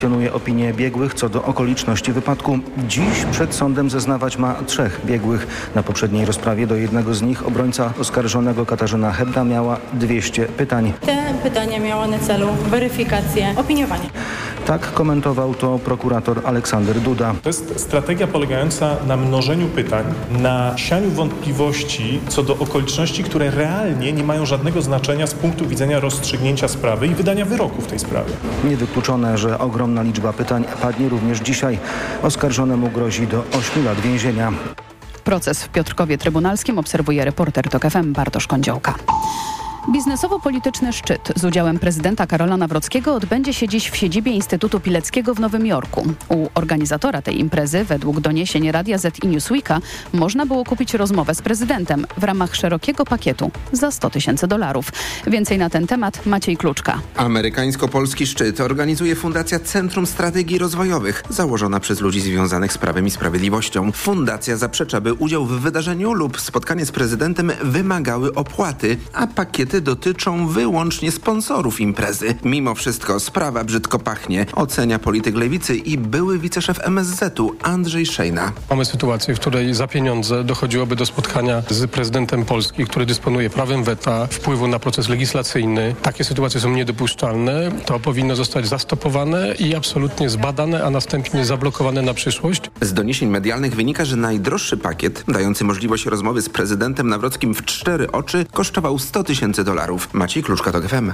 Kwestionuje opinię biegłych co do okoliczności wypadku. Dziś przed sądem zeznawać ma 3 biegłych. Na poprzedniej rozprawie do jednego z nich obrońca oskarżonego Katarzyna Hebda miała 200 pytań. Te pytania miały na celu weryfikację, opiniowanie. Tak komentował to prokurator Aleksander Duda. To jest strategia polegająca na mnożeniu pytań, na sianiu wątpliwości co do okoliczności, które realnie nie mają żadnego znaczenia z punktu widzenia rozstrzygnięcia sprawy i wydania wyroku w tej sprawie. Niewykluczone, że ogromna liczba pytań padnie również dzisiaj. Oskarżonemu grozi do 8 lat więzienia. Proces w Piotrkowie Trybunalskim obserwuje reporter TOK FM Bartosz Kądziołka. Biznesowo-polityczny szczyt z udziałem prezydenta Karola Nawrockiego odbędzie się dziś w siedzibie Instytutu Pileckiego w Nowym Jorku. U organizatora tej imprezy, według doniesień Radia Z i Newsweeka, można było kupić rozmowę z prezydentem w ramach szerokiego pakietu za $100,000. Więcej na ten temat Maciej Kluczka. Amerykańsko-polski szczyt organizuje Fundacja Centrum Strategii Rozwojowych, założona przez ludzi związanych z Prawem i Sprawiedliwością. Fundacja zaprzecza, by udział w wydarzeniu lub spotkanie z prezydentem wymagały opłaty, a pakiety dotyczą wyłącznie sponsorów imprezy. Mimo wszystko sprawa brzydko pachnie, ocenia polityk lewicy i były wiceszef MSZ-u Andrzej Szejna. Mamy sytuację, w której za pieniądze dochodziłoby do spotkania z prezydentem Polski, który dysponuje prawem weta, wpływu na proces legislacyjny. Takie sytuacje są niedopuszczalne. To powinno zostać zastopowane i absolutnie zbadane, a następnie zablokowane na przyszłość. Z doniesień medialnych wynika, że najdroższy pakiet, dający możliwość rozmowy z prezydentem Nawrockim w 4 oczy, kosztował $100,000. Maciej Kluczka, TOK FM.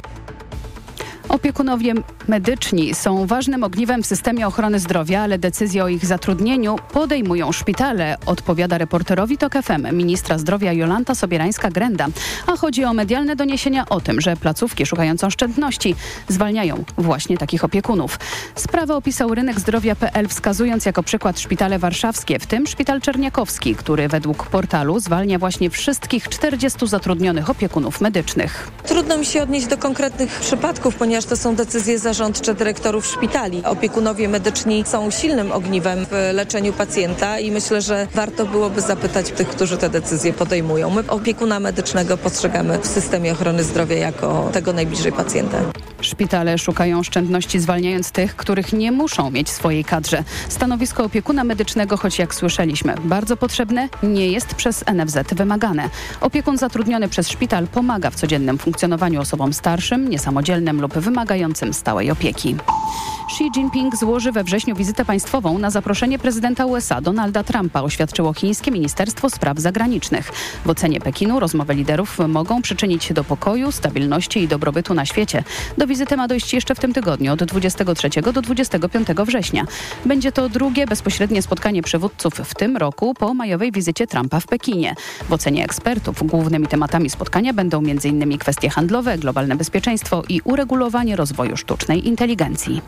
Opiekunowie medyczni są ważnym ogniwem w systemie ochrony zdrowia, ale decyzje o ich zatrudnieniu podejmują szpitale, odpowiada reporterowi TOK FM ministra zdrowia Jolanta Sobierańska-Grenda. A chodzi o medialne doniesienia o tym, że placówki szukające oszczędności zwalniają właśnie takich opiekunów. Sprawę opisał Rynekzdrowia.pl, wskazując jako przykład szpitale warszawskie, w tym szpital czerniakowski, który według portalu zwalnia właśnie wszystkich 40 zatrudnionych opiekunów medycznych. Trudno mi się odnieść do konkretnych przypadków, ponieważ to są decyzje zarządcze dyrektorów szpitali. Opiekunowie medyczni są silnym ogniwem w leczeniu pacjenta i myślę, że warto byłoby zapytać tych, którzy te decyzje podejmują. My opiekuna medycznego postrzegamy w systemie ochrony zdrowia jako tego najbliżej pacjenta. Szpitale szukają oszczędności, zwalniając tych, których nie muszą mieć w swojej kadrze. Stanowisko opiekuna medycznego, choć jak słyszeliśmy, bardzo potrzebne, nie jest przez NFZ wymagane. Opiekun zatrudniony przez szpital pomaga w codziennym funkcjonowaniu osobom starszym, niesamodzielnym lub wymagającym stałej opieki. Xi Jinping złoży we wrześniu wizytę państwową na zaproszenie prezydenta USA Donalda Trumpa, oświadczyło chińskie Ministerstwo Spraw Zagranicznych. W ocenie Pekinu rozmowy liderów mogą przyczynić się do pokoju, stabilności i dobrobytu na świecie. Do wizyty ma dojść jeszcze w tym tygodniu, od 23 do 25 września. Będzie to drugie bezpośrednie spotkanie przywódców w tym roku po majowej wizycie Trumpa w Pekinie. W ocenie ekspertów głównymi tematami spotkania będą m.in. kwestie handlowe, globalne bezpieczeństwo i uregulowanie rozwoju sztucznej inteligencji.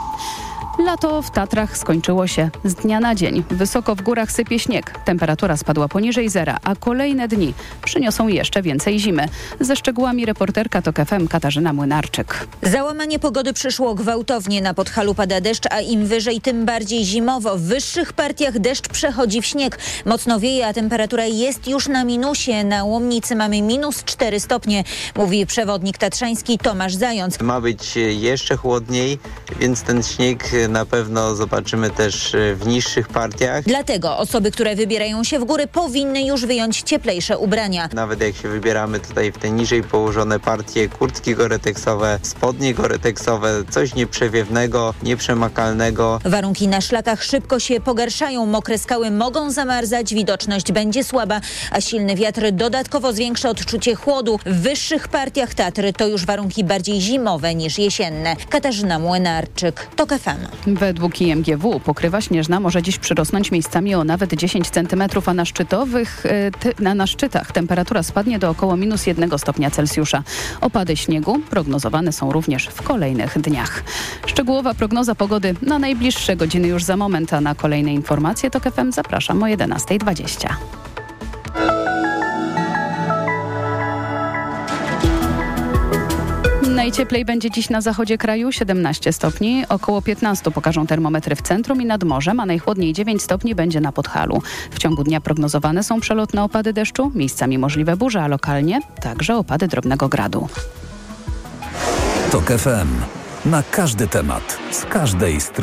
Lato w Tatrach skończyło się z dnia na dzień. Wysoko w górach sypie śnieg. Temperatura spadła poniżej zera, a kolejne dni przyniosą jeszcze więcej zimy. Ze szczegółami reporterka TOK FM Katarzyna Młynarczyk. Załamanie pogody przyszło gwałtownie. Na Podhalu pada deszcz, a im wyżej, tym bardziej zimowo. W wyższych partiach deszcz przechodzi w śnieg. Mocno wieje, a temperatura jest już na minusie. Na Łomnicy mamy -4 stopnie, mówi przewodnik tatrzański Tomasz Zając. Ma być jeszcze chłodniej, więc ten śnieg na pewno zobaczymy też w niższych partiach. Dlatego osoby, które wybierają się w góry, powinny już wyjąć cieplejsze ubrania. Nawet jak się wybieramy tutaj w te niżej położone partie, kurtki goreteksowe, spodnie goreteksowe, coś nieprzewiewnego, nieprzemakalnego. Warunki na szlakach szybko się pogarszają. Mokre skały mogą zamarzać, widoczność będzie słaba, a silny wiatr dodatkowo zwiększa odczucie chłodu. W wyższych partiach Tatry to już warunki bardziej zimowe niż jesienne. Katarzyna Młynarczyk, TOK FM. Według IMGW pokrywa śnieżna może dziś przyrosnąć miejscami o nawet 10 cm, a na szczytach temperatura spadnie do około -1 stopnia Celsjusza. Opady śniegu prognozowane są również w kolejnych dniach. Szczegółowa prognoza pogody na najbliższe godziny już za moment, a na kolejne informacje TOK FM zapraszam o 11:20. Najcieplej będzie dziś na zachodzie kraju, 17 stopni, około 15 pokażą termometry w centrum i nad morzem, a najchłodniej 9 stopni będzie na Podhalu. W ciągu dnia prognozowane są przelotne opady deszczu, miejscami możliwe burze, a lokalnie także opady drobnego gradu. TOK FM. na każdy temat, z każdej strony.